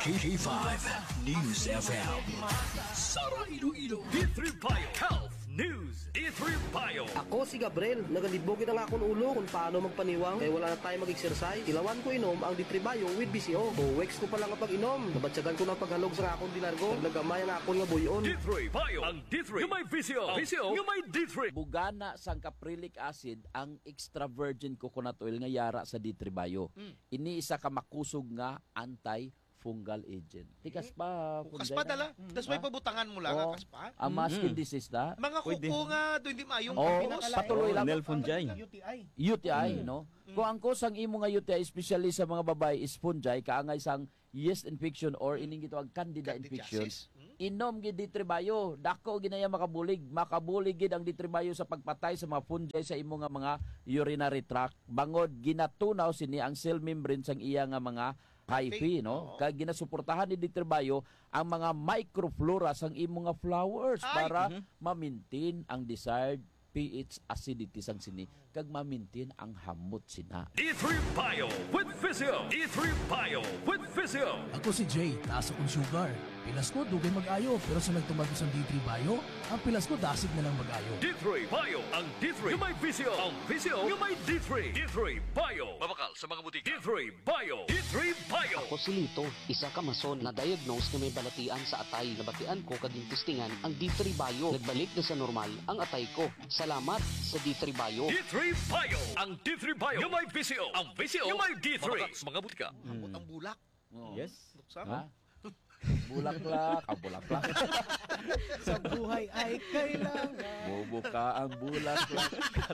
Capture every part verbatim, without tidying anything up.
K five News F M. Sara Iloilo. D three Bio Health News. D three Bio. Ako si Gabriel, nagalibogin na nga akong ulo kung paano magpaniwang kaya wala na tayo mag-exercise. Ilawan ko inom ang D three Bio with B C O. two weeks ko pa lang kapag inom. Nabatsagan ko ng paghalog sa akong dilargo. Nagnagamay na ako nga buyon. D three Bio. Ang D three yung may V C O. V C O yung may D three. Bugana sang caprylic acid ang extra virgin coconut oil nga yara sa D three Bio. Mm. Ini isa ka makusog nga anti fungal agent. Tikas pa. Bukas pa dala. That's why pabutangan mo lang. Oh, Kas pa. ang mga skin disease na. Mga kuko nga, doon hindi maayong Oh, kapinos. patuloy lang. Nel fungi. U T I. U T I, no? Kung ang cause ang imo nga U T I, especially sa mga babae, is fungi, kaangay sang yeast infection or ining gitawag candida infection. Inom gid D three Bio, dako ginaya makabulig, makabulig gid ang D three Bio sa pagpatay sa mga fungi sa imo nga mga urinary tract. Bangod ginatunaw sini ang cell membrane sang iya nga mga hyphae, no? Kaya ginasuportahan ni D three Bio ang mga microflora sang imo nga flowers Ay! para ma-maintain ang desired pH acidity sang sini kag ma-maintain ang hamot sina. D three Bio with Physio. D three Bio with Physio. Ako si Jay, taas akong sugar. Pilas ko, dugay mag-ayo. Pero sa nagtumago sa D three Bio, ang pilas ko dasig na lang mag-ayo. D three Bio. Ang D three yung may V C O. Ang V C O yung may D three. D three Bio. Mabakal sa mga butika. D three Bio. D three Bio. Ako si Lito, isa ka mason na diagnose na may balatian sa atay. Nabatian ko kaging testingan ang D three Bio. Nagbalik na sa normal ang atay ko. Salamat sa D three Bio. D three Bio. Ang D three Bio yung may V C O. Ang V C O yung may D three. Mabakal sa mga butika. Ambot ang bulak. Yes. Buksan. Ha? Bulaklak, ang bulaklak. Sa buhay ay kailangan. Bubuka ang bulaklak.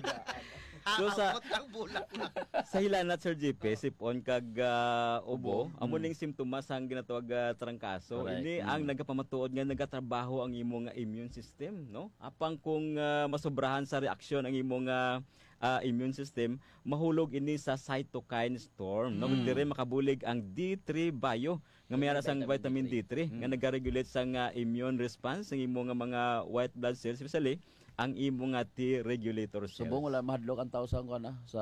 So, sa- Ambot ang bulak na. Sa hilanat Sir J P, sipon kag uh, ubo, amo ning simptomas ang ginatawag uh, trangkaso. Correct. Ini ang nagapamatuod nga nagatrabaho ang imong nga immune system, no? Apang kung uh, masobrahan sa reaksyon ang imong uh, uh, immune system, mahulog ini sa cytokine storm, no? Mm. Dire makabulig ang D three Bio nga mayara sang vitamin D three nga nagaregulate sang uh, immune response ng imong nga mga white blood cells, especially ang imong nga T regulator cells. Subong wala mahadlok ang tao sa kana sa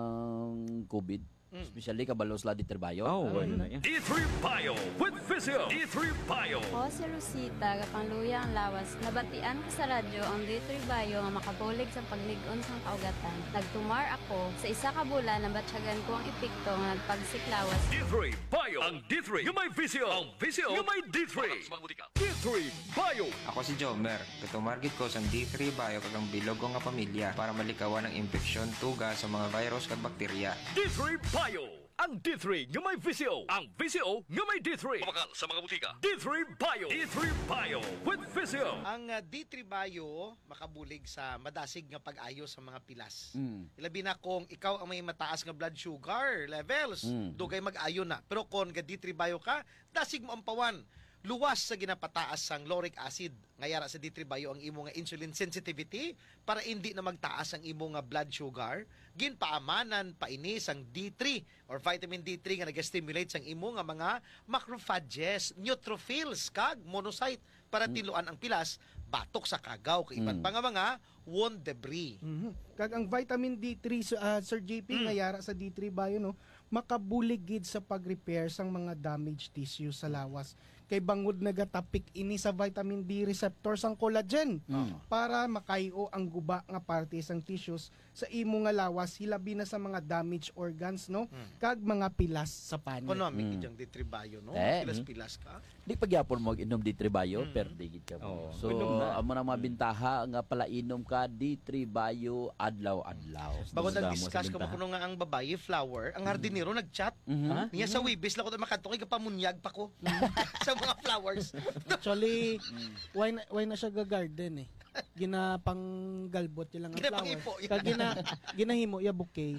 COVID. Especially kabalos la D three Bio. Oh, wala na yan. D three Bio with Physio. D three Bio. Ako si Rosita, kapangluya ang lawas. Nabatian ko sa radyo ang D three Bio nga makabulig sa pagligon sa kaugatan. Nagtumar ako sa isa ka bulan na batsyagan ko ang epekto nga nagpagsiklawas. D three Bio. Ang D three yung may V C O. Ang V C O yung may D three. D three Bio. Ako si Jomer, katumargit ko sa D three Bio kagang bilog ko nga pamilya para malikawan ang infeksyon, tuga sa mga virus kag bakterya. D three Bio. Ang D three yung may V C O. Ang V C O yung may D three. Mabakal sa mga butika. D three Bio. D three Bio with Physio. Ang uh, D three Bio makabulig sa madasig nga pag-ayo sa mga pilas. Mm. Ilabi na kung ikaw ang may mataas nga blood sugar levels, Mm. dugay mag-ayo na. Pero kung ga D three Bio ka, dasig mo ang pawan. Luwas sa ginapataas sang lauric acid. Ngayara sa D three Bio ang imo nga insulin sensitivity para hindi na magtaas ang imo nga blood sugar. Ginpaamanan pa ini sang D three or vitamin D three nga nag-stimulate sang imo nga mga macrophages, neutrophils kag monocyte para tiluan ang pilas batok sa kagaw kay iban Mm. pa nga mga wound debris. Mhm. Kag ang vitamin D three uh, Sir J P nga yara sa D three Bio no, makabulig gid sa pag-repair sang mga damaged tissue sa lawas. Kay bangod nagatapik ini sa vitamin D receptor sang collagen para makayo ang guba nga parte sang tissues sa imo nga lawas hilabi na sa mga damaged organs no kag mga pilas sa panit. Economic mm. D three Bio no. Eh. Pilas-pilas ka. Di pagyapon mo inom D three Bio, per day gid ka mo. Oo. So, Inom na. amo na mga bintaha nga pala inom ka D three Bio adlaw-adlaw. Bago Damo nag-discuss sa ko bintahan. kuno nga ang babae flower, ang hardinero nag-chat. Mhm. Niya sa Wibis lang ko makadto kay kapamunyag pa ko sa mga flowers. Actually, why na, why na siya ga-garden eh. Ginapang galbot yun lang ang Ginapangipo, flower. yeah. Kag gina, ginahimo ya bouquet.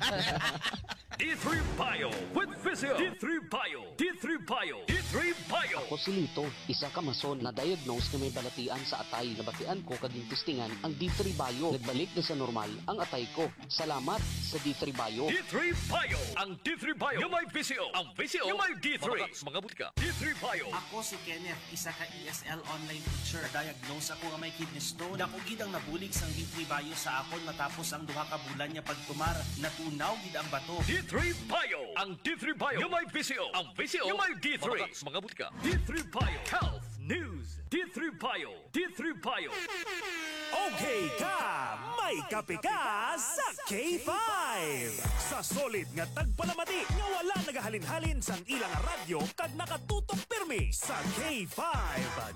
D three Bio with Physio. D three Bio. D three Bio. D three Bio. Ako si Lito, isa ka mason na diagnose na may balatian sa atay. Nabatian ko kaging testingan ang D three Bio. Nagbalik na sa normal ang atay ko. Salamat sa D three Bio. D three Bio. Ang D three Bio nga may V C O. Ang V C O nga may D three. Mga, mga butika. D three Bio. Ako si Kenneth, isa ka E S L online teacher. Diagnose ako nga may kidney stone. Dako gid ang nabulig sang D three Bio sa akon matapos ang duha ka bulan niya pagtumar. Natunaw gid ang bato. D three Bio. Ang D three Bio nga may V C O. Ang V C O nga may D three. Mga, mga butika. D three Bio. Health News. D three Bio. D three Bio. Okay ka! May kape ka sa K five! Sa solid nga tagpalamati nga wala nagahalin-halin sang ilang radyo kag nakatutok pirmi sa K five.